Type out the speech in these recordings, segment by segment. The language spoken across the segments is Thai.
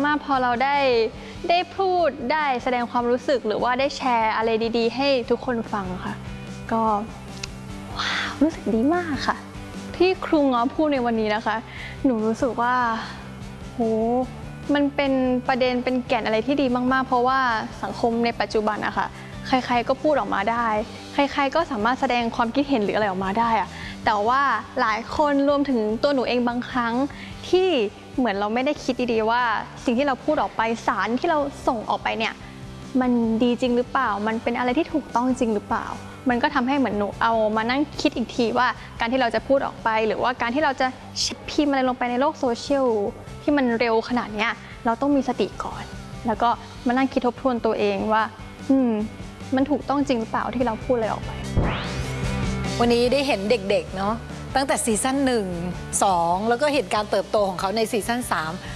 มากๆพอเราได้พูดได้แสดงความรู้สึกหรือว่าได้แชร์อะไรดีๆให้ทุกคนฟังค่ะก็ว้าวรู้สึกดีมากค่ะที่ครูง้อพูดในวันนี้นะคะหนูรู้สึกว่าโหมันเป็นประเด็นเป็นแก่นอะไรที่ดีมากๆเพราะว่าสังคมในปัจจุบันอะค่ะใครๆก็พูดออกมาได้ใครๆก็สามารถแสดงความคิดเห็นหรืออะไรออกมาได้อะแต่ว่าหลายคนรวมถึงตัวหนูเองบางครั้งที่เหมือนเราไม่ได้คิดดีๆว่าสิ่งที่เราพูดออกไปสารที่เราส่งออกไปเนี่ยมันดีจริงหรือเปล่ามันเป็นอะไรที่ถูกต้องจริงหรือเปล่ามันก็ทำให้เหมือนหนูเอามานั่งคิดอีกทีว่าการที่เราจะพูดออกไปหรือว่าการที่เราจะพิมพ์อะไรลงไปในโลกโซเชียลที่มันเร็วขนาดนี้เราต้องมีสติก่อนแล้วก็มานั่งคิดทบทวนตัวเองว่ามันถูกต้องจริงหรือเปล่าที่เราพูดอะไรออกไปวันนี้ได้เห็นเด็กๆเนาะตั้งแต่ซีซั่น1 2แล้วก็เห็นการเติบโตของเขาในซีซั่น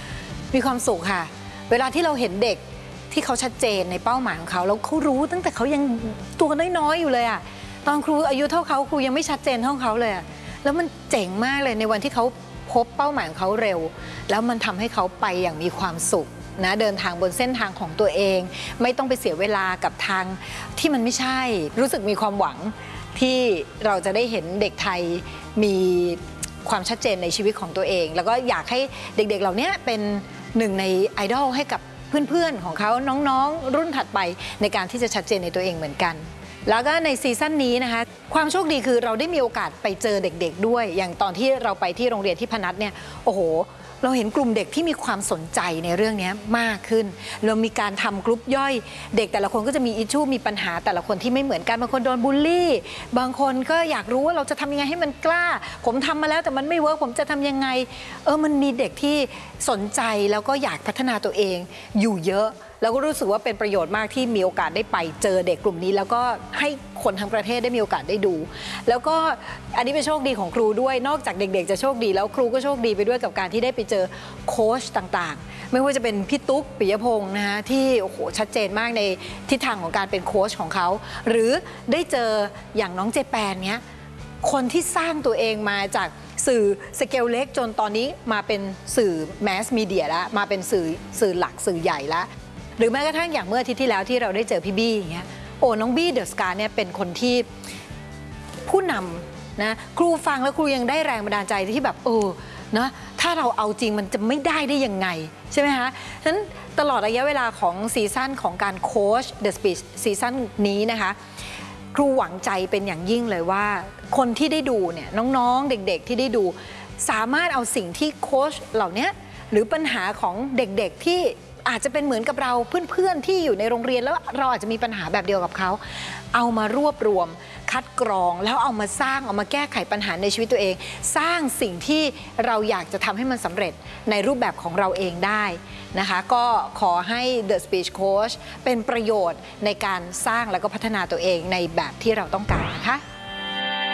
3มีความสุขค่ะเวลาที่เราเห็นเด็กที่เขาชัดเจนในเป้าหมายของเขาแล้วเขารู้ตั้งแต่เขายังตัวน้อยๆอยู่เลยอะตอนครูอายุเท่าเขาครูยังไม่ชัดเจนเท่าเขาเลยอะแล้วมันเจ๋งมากเลยในวันที่เขาพบเป้าหมายของเขาเร็วแล้วมันทำให้เขาไปอย่างมีความสุขนะเดินทางบนเส้นทางของตัวเองไม่ต้องไปเสียเวลากับทางที่มันไม่ใช่รู้สึกมีความหวังที่เราจะได้เห็นเด็กไทยมีความชัดเจนในชีวิตของตัวเองแล้วก็อยากให้เด็กๆเหล่านี้เป็นหนึ่งในไอดอลให้กับเพื่อนๆของเขาน้องๆรุ่นถัดไปในการที่จะชัดเจนในตัวเองเหมือนกันแล้วก็ในซีซั่นนี้นะคะความโชคดีคือเราได้มีโอกาสไปเจอเด็กๆด้วยอย่างตอนที่เราไปที่โรงเรียนที่พนัสเนี่ยโอ้โหเราเห็นกลุ่มเด็กที่มีความสนใจในเรื่องนี้มากขึ้นเรามีการทำกลุ่มย่อยเด็กแต่ละคนก็จะมีอิชชูมีปัญหาแต่ละคนที่ไม่เหมือนกันบางคนโดนบูลลี่บางคนก็อยากรู้ว่าเราจะทำยังไงให้มันกล้าผมทำมาแล้วแต่มันไม่เวิร์กผมจะทำยังไงมันมีเด็กที่สนใจแล้วก็อยากพัฒนาตัวเองอยู่เยอะแล้วก็รู้สึกว่าเป็นประโยชน์มากที่มีโอกาสได้ไปเจอเด็กกลุ่มนี้แล้วก็ให้คนทั้งประเทศได้มีโอกาสได้ดูแล้วก็อันนี้เป็นโชคดีของครูด้วยนอกจากเด็กๆจะโชคดีแล้วครูก็โชคดีไปด้วยกับการที่ได้ไปเจอโค้ชต่างๆไม่ว่าจะเป็นพี่ตุ๊กปิยพงษ์นะคะที่โอ้โหชัดเจนมากในทิศทางของการเป็นโค้ชของเขาหรือได้เจออย่างน้องเจแปนเนี้ยคนที่สร้างตัวเองมาจากสื่อสเกลเล็กจนตอนนี้มาเป็นสื่อแมสมีเดียแล้วมาเป็นสื่อหลักสื่อใหญ่แล้วหรือแม้กระทั่งอย่างเมื่ออาทิตย์ที่แล้วที่เราได้เจอพี่บี้อย่างเงี้ยน้องบี้เดอะสกาเนี่ยเป็นคนที่ผู้นำนะครูฟังแล้วครูยังได้แรงบันดาลใจที่แบบนะถ้าเราเอาจริงมันจะไม่ได้ยังไงใช่ไหมคะฉะนั้นตลอดระยะเวลาของซีซั่นของการโค้ช The Speech ซีซั่นนี้นะคะครูหวังใจเป็นอย่างยิ่งเลยว่าคนที่ได้ดูเนี่ยน้องๆเด็กๆที่ได้ดูสามารถเอาสิ่งที่โค้ชเหล่านี้หรือปัญหาของเด็กๆที่อาจจะเป็นเหมือนกับเราเพื่อนๆที่อยู่ในโรงเรียนแล้วเราอาจจะมีปัญหาแบบเดียวกับเขาเอามารวบรวมคัดกรองแล้วเอามาสร้างเอามาแก้ไขปัญหาในชีวิตตัวเองสร้างสิ่งที่เราอยากจะทำให้มันสำเร็จในรูปแบบของเราเองได้นะคะก็ขอให้ The Speech Coach เป็นประโยชน์ในการสร้างแล้วก็พัฒนาตัวเองในแบบที่เราต้องการนะคะ